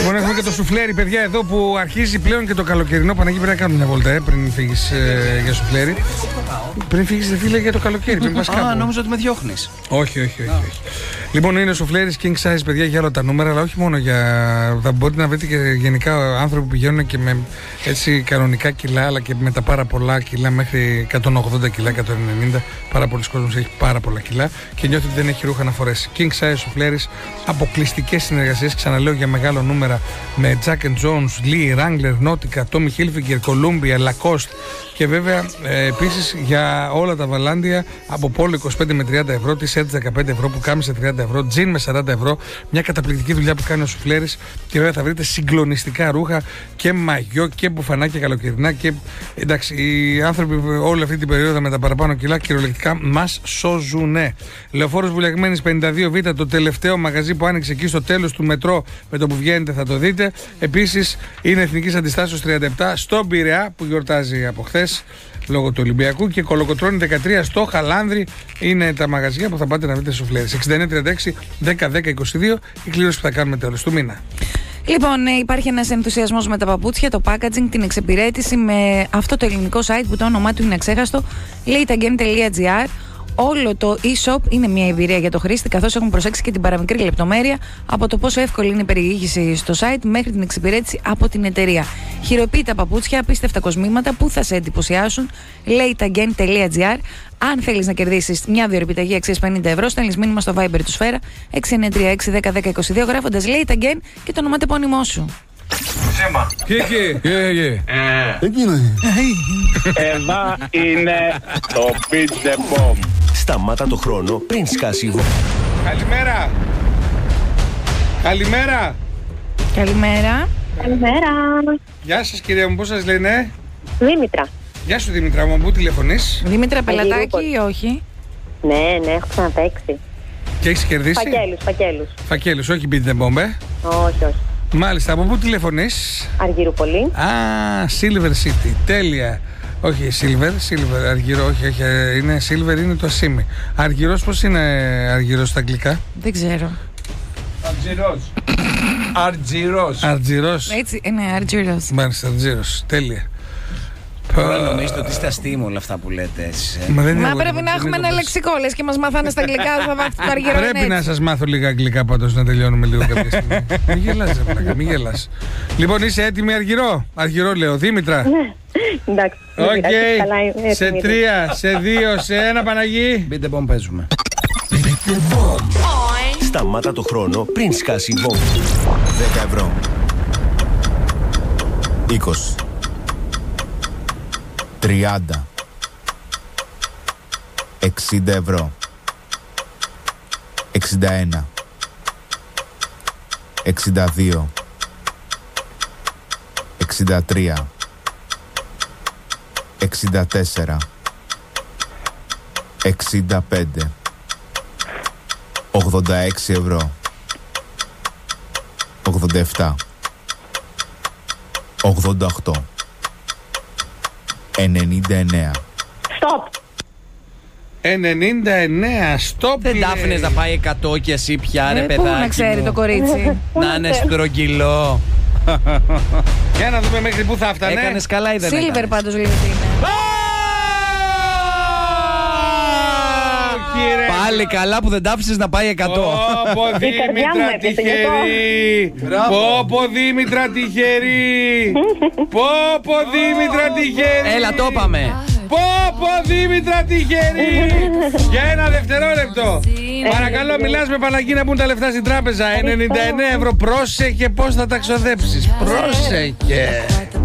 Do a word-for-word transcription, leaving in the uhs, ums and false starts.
Λοιπόν, έχουμε και το σουφλέρι, παιδιά, εδώ που αρχίζει πλέον και το καλοκαιρινό. Παναγί, πρέπει να κάνουμε μια βόλτα, ε, πριν φύγεις ε, για σουφλέρι. Πριν φύγεις, δεν φίλε, για το καλοκαίρι. Πριν πας κάπου. Α, νόμιζα ότι με διώχνεις. Όχι, όχι, όχι, όχι. Λοιπόν, είναι ο σουφλέρι king size, παιδιά, για όλα τα νούμερα, αλλά όχι μόνο για. Θα μπορείτε να βρείτε και γενικά άνθρωποι που πηγαίνουν και με έτσι κανονικά κιλά, αλλά και με τα πάρα πολλά κιλά μέχρι εκατόν ογδόντα κιλά, εκατόν ενενήντα. Πάρα πολλοί κόσμος έχει πάρα πολλά κιλά και νιώθει ότι δεν έχει ρούχα να φορέσει. King size σουφλέρι, αποκλειστικές συνεργασίες, ξαναλέω, για μεγάλο νούμερα με Jack and Jones, Lee, Wrangler, Nautica, Tommy Hilfiger, Columbia, Lacoste και βέβαια ε, επίσης για όλα τα βαλάντια από Polo είκοσι πέντε με τριάντα ευρώ, t-shirts δεκαπέντε ευρώ, που κάμισε τριάντα ευρώ, jean με σαράντα ευρώ. Μια καταπληκτική δουλειά που κάνει ο σουφλέρης και βέβαια θα βρείτε συγκλονιστικά ρούχα και μαγιό και μπουφανάκια καλοκαιρινά και εντάξει, οι άνθρωποι όλη αυτή την περίοδο με τα παραπάνω κιλά κυριολεκτικά μας σώζουνε. Λεωφόρος Βουλιαγμένης πενήντα δύο β, το τελευταίο μαγαζί που άνοιξε εκεί στο τέλος του μετρό, με το που βγαίνετε θα το δείτε. Επίσης είναι Εθνικής Αντιστάσεως τριάντα επτά στον Πειραιά που γιορτάζει από χθες λόγω του Ολυμπιακού και Κολοκοτρώνη δεκατρία στο Χαλάνδρη είναι τα μαγαζιά που θα πάτε να βρείτε σουφλέρες. εξήντα εννέα τριάντα έξι δέκα δέκα είκοσι δύο η κλήρωση που θα κάνουμε τέλος του μήνα. Λοιπόν, υπάρχει ένας ενθουσιασμός με τα παπούτσια, το packaging, την εξυπηρέτηση με αυτό το ελληνικό site που το όνομά του είναι αξέχαστο, leitagain τελεία gr. Όλο το e-shop είναι μια εμπειρία για το χρήστη, καθώς έχουν προσέξει και την παραμικρή λεπτομέρεια από το πόσο εύκολη είναι η περιήγηση στο site μέχρι την εξυπηρέτηση από την εταιρεία. Χειροποίητα παπούτσια, απίστευτα κοσμήματα που θα σε εντυπωσιάσουν. leitagain τελεία gr. Αν θέλεις να κερδίσεις μια διορροπηταγή αξίας πενήντα ευρώ, στέλνεις μήνυμα στο Viber του Σφαίρα έξι εννέα τρία έξι δέκα δέκα είκοσι δύο γράφοντας leitagain και το ονοματεπώνυμό σου. Σέμα. Κίκη, κίκη. Εδώ είναι το Beat the Bomb. Σταμάτα το χρόνο πριν σκάσει η βόμβα. Καλημέρα. Καλημέρα. Καλημέρα. Καλημέρα. Γεια σας κυρία μου, πώς σας λένε? Δήμητρα. Γεια σου Δήμητρα μου, πού τηλεφωνείς? Δήμητρα, πελατάκι ή όχι? Ναι, ναι, έχω ξαναπαίξει. Και έχεις κερδίσει? Φακέλους, φακέλους. Φακέλους, όχι beat the bomb, ε. Όχι, όχι. Μάλιστα, από πού τηλεφωνείς? Αργυρούπολη. Α, Silver City, τέλεια. Όχι, Silver, Silver, Αργυρό, όχι, όχι, είναι Silver, είναι το Ασίμι. Αργυρός, πώς είναι Αργυρός στα αγγλικά? Δεν ξέρω. Αργυρός. Αργυρός. Αργυρός. Έτσι, είναι Αργυρός. Μάλιστα, Αργυρός, τέλεια. Τώρα νομίζετε ότι είστε αστείοι με όλα αυτά που λέτε εσείς. Μα, δεν Μα είναι, πρέπει να έχουμε ένα λεξικό, λες και μας μαθάνε στα αγγλικά, θα βάζετε το Αργυρό. Πρέπει να σας μάθω λίγα αγγλικά πάντως, να τελειώνουμε λίγο κάποια στιγμή. Μην γελάς, ρε πλάκα, μην γελάς. Λοιπόν, είσαι έτοιμη Αργυρό? Αργυρό λέω, Δήμητρα. Ναι, εντάξει. Οκ, σε τρία, σε δύο, σε ένα, Παναγί. Beat the bomb παίζουμε. Σταμάτα το χρόνο πριν σκάσει η βόμβα. δέκα ευρώ. είκοσι. τριάντα. εξήντα ευρώ. εξήντα ένα. εξήντα δύο. εξήντα τρία. εξήντα τέσσερα. εξήντα πέντε. ογδόντα έξι ευρώ. ογδόντα επτά. ογδόντα οκτώ. ενενήντα εννέα. Stop. ενενήντα εννέα, stop. Δεν τα άφηνες να πάει εκατό και εσύ πια, ρε Ε, παιδάκι πού να ξέρει μου. το κορίτσι. Να είναι στρογγυλό. Για να δούμε μέχρι πού θα φτάνε. Έκανες καλά ή δεν Silver έκανες? πάντως λέει ότι είναι. Πάλι καλά που δεν τα άφησες να πάει εκατό. Πω Δήμητρα τυχερή. Πω πω Δήμητρα τυχερή. Πω πω Δήμητρα τυχερή. Έλα, το είπαμε. Πω πω Δήμητρα τυχερή. Για ένα δευτερόλεπτο. Παρακαλώ, μιλάς με Παναγί να μπουν τα λεφτά στην τράπεζα. ενενήντα εννέα ευρώ. Πρόσεχε πώς θα τα ξοδέψεις. Πρόσεχε.